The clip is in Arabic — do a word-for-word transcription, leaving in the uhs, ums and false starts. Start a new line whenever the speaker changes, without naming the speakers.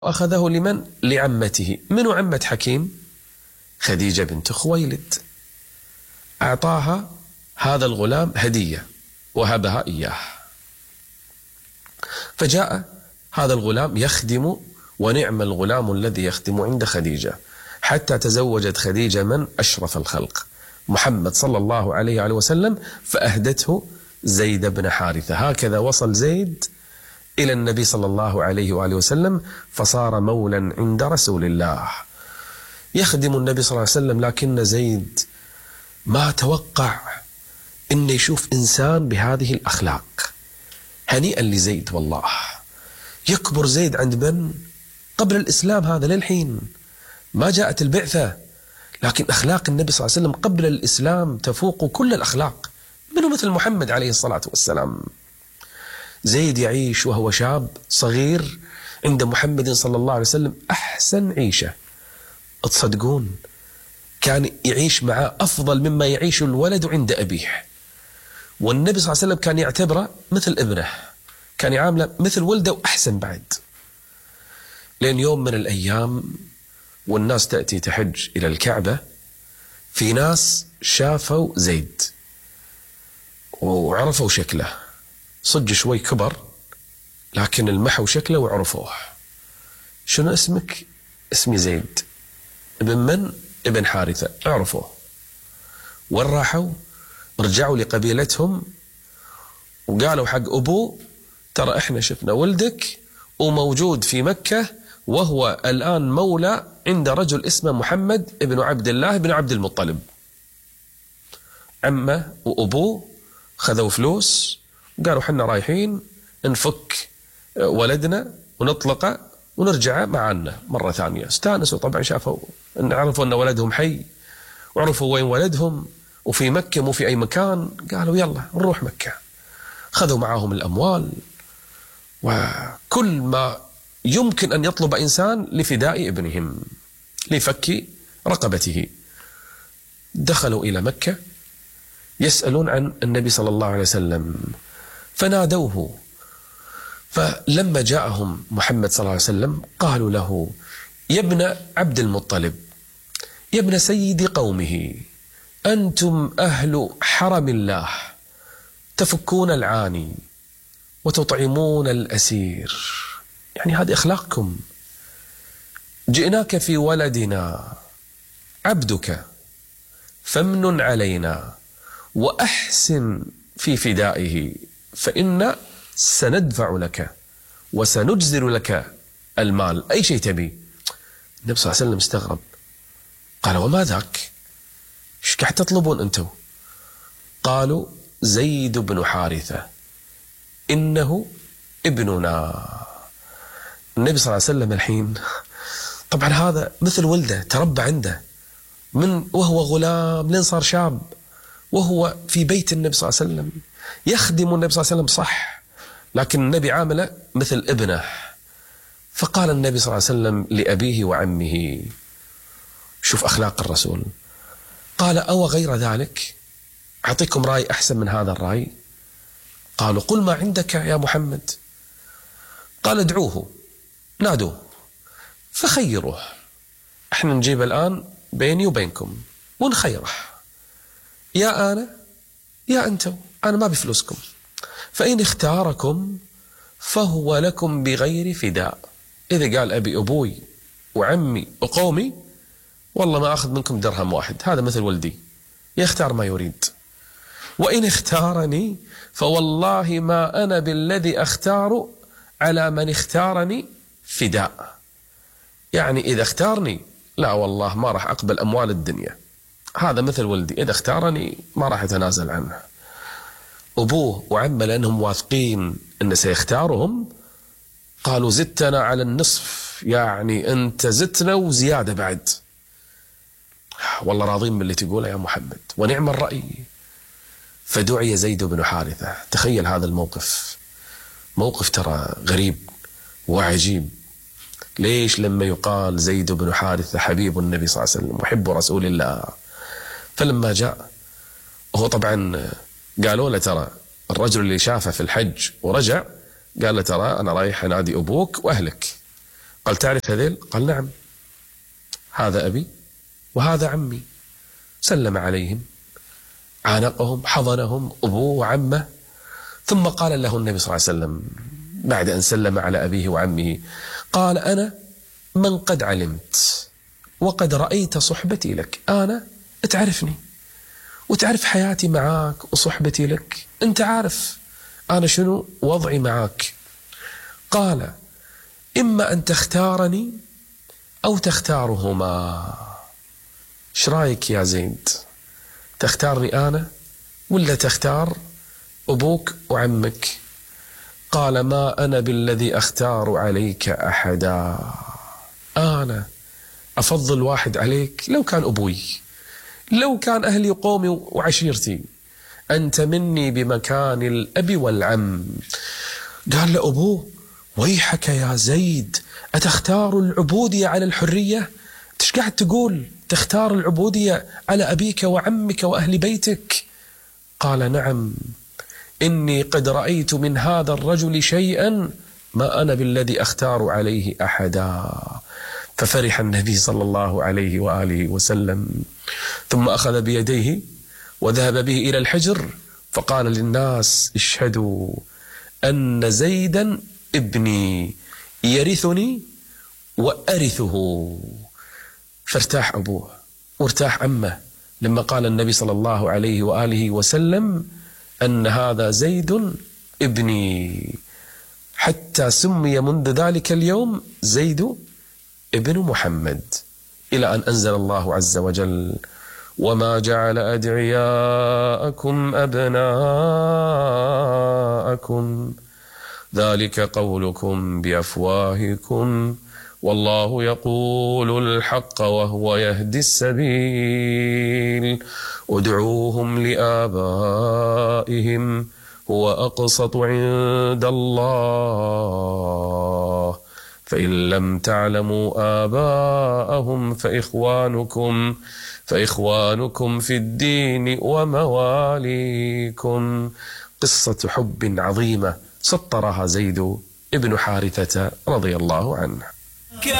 أخذه لمن؟ لعمته. من عمة حكيم؟ خديجة بنت خويلد. أعطاها هذا الغلام هدية وهبها إياه. فجاء هذا الغلام يخدم، ونعم الغلام الذي يخدم عند خديجة، حتى تزوجت خديجة من أشرف الخلق محمد صلى الله عليه وسلم، فأهدته زيد بن حارثة. هكذا وصل زيد إلى النبي صلى الله عليه وآله وسلم، فصار مولا عند رسول الله يخدم النبي صلى الله عليه وسلم. لكن زيد ما توقع أن يشوف إنسان بهذه الأخلاق. هنيئا لزيد والله. يكبر زيد عند من؟ قبل الإسلام، هذا للحين ما جاءت البعثة، لكن أخلاق النبي صلى الله عليه وسلم قبل الإسلام تفوق كل الأخلاق، منه مثل محمد عليه الصلاة والسلام. زيد يعيش وهو شاب صغير عند محمد صلى الله عليه وسلم أحسن عيشة. تصدقون كان يعيش معه أفضل مما يعيش الولد عند أبيه، والنبي صلى الله عليه وسلم كان يعتبره مثل ابنه، كان يعامله مثل ولده وأحسن بعد. لين يوم من الأيام والناس تأتي تحج إلى الكعبة، في ناس شافوا زيد وعرفوا شكله، صج شوي كبر لكن المحوا شكله وعرفوه. شنو اسمك؟ اسمي زيد. ابن من؟ ابن حارثة. عرفوه. وين راحوا؟ رجعوا لقبيلتهم وقالوا حق أبوه ترى إحنا شفنا ولدك وموجود في مكة، وهو الآن مولى عند رجل اسمه محمد ابن عبد الله بن عبد المطلب. عمه وأبوه خذوا فلوس قالوا حنا رايحين نفك ولدنا ونطلقه ونرجع معنا مرة ثانية. استانسوا طبعا، شافوا إن عرفوا أن ولدهم حي وعرفوا وين ولدهم وفي مكة مو في أي مكان، قالوا يلا نروح مكة. خذوا معاهم الأموال وكل ما يمكن أن يطلب إنسان لفداء ابنهم، لفك رقبته. دخلوا إلى مكة يسألون عن النبي صلى الله عليه وسلم، فنادوه. فلما جاءهم محمد صلى الله عليه وسلم قالوا له يا ابن عبد المطلب، يا ابن سيد قومه، أنتم أهل حرم الله، تفكون العاني وتطعمون الأسير، يعني هذه أخلاقكم. جئناك في ولدنا عبدك فمن علينا وأحسن في فدائه، فإن سندفع لك وسنجزل لك المال، أي شيء تبي. النبي صلى الله عليه وسلم استغرب، قال وما ذاك؟ ايش قاعد تطلبون أنتم؟ قالوا زيد بن حارثة إنه ابننا. النبي صلى الله عليه وسلم الحين طبعا هذا مثل ولده، تربى عنده من وهو غلام لين صار شاب، وهو في بيت النبي صلى الله عليه وسلم يخدم النبي صلى الله عليه وسلم صح، لكن النبي عامله مثل ابنه. فقال النبي صلى الله عليه وسلم لأبيه وعمه، شوف أخلاق الرسول، قال أو غير ذلك أعطيكم رأي أحسن من هذا الرأي؟ قالوا قل ما عندك يا محمد. قال ادعوه، نادوه فخيروه، احنا نجيب الآن بيني وبينكم ونخيره، يا أنا يا أنتم، أنا ما بفلوسكم، فإن اختاركم فهو لكم بغير فداء. إذا قال أبي أبوي وعمي وقومي والله ما أخذ منكم درهم واحد، هذا مثل ولدي يختار ما يريد. وإن اختارني فوالله ما أنا بالذي أختار على من اختارني فداء، يعني إذا اختارني لا والله ما راح أقبل أموال الدنيا، هذا مثل ولدي إذا اختارني ما راح أتنازل عنه. أبوه وعمه لأنهم واثقين أن سيختارهم قالوا زدتنا على النصف، يعني أنت زدتنا وزيادة بعد، والله راضين من اللي تقوله يا محمد ونعم الرأي. فدعي زيد بن حارثة. تخيل هذا الموقف، موقف ترى غريب وعجيب. ليش؟ لما يقال زيد بن حارثة حبيب النبي صلى الله عليه وسلم محب رسول الله. فلما جاء هو طبعا قالوا له ترى الرجل اللي شافه في الحج ورجع قال له ترى أنا رايح أنادي أبوك وأهلك، قال تعرف هذيل؟ قال نعم، هذا أبي وهذا عمي. سلم عليهم، عانقهم، حضنهم أبوه وعمه، ثم قال له النبي صلى الله عليه وسلم بعد أن سلم على أبيه وعمه، قال أنا من قد علمت وقد رأيت صحبتي لك. أنا تعرفني وتعرف حياتي معاك وصحبتي لك، أنت عارف أنا شنو وضعي معاك. قال إما أن تختارني أو تختارهما. ايش رايك يا زيد؟ تختارني أنا ولا تختار أبوك وعمك؟ قال ما أنا بالذي أختار عليك أحدا. أنا أفضل واحد عليك لو كان أبوي، لو كان أهلي قومي وعشيرتي، أنت مني بمكان الأب والعم. قال لأبوه ويحك يا زيد، أتختار العبودية على الحرية؟ إيش قاعد تقول؟ تختار العبودية على أبيك وعمك وأهل بيتك؟ قال نعم، إني قد رأيت من هذا الرجل شيئا ما أنا بالذي أختار عليه أحدا. ففرح النبي صلى الله عليه وآله وسلم، ثم أخذ بيديه وذهب به إلى الحجر فقال للناس اشهدوا أن زيدا ابني يرثني وأرثه. فارتاح أبوه وارتاح عمه لما قال النبي صلى الله عليه وآله وسلم أن هذا زيد ابني، حتى سمي منذ ذلك اليوم زيد ابن محمد، إلى أن أنزل الله عز وجل وما جعل أدعياءكم أبناءكم ذلك قولكم بأفواهكم والله يقول الحق وهو يهدي السبيل ادعوهم لآبائهم هو أقسط عند الله فإن لم تعلموا آباءهم فإخوانكم فإخوانكم في الدين ومواليكم. قصة حب عظيمة سطرها زيد ابن حارثة رضي الله عنه.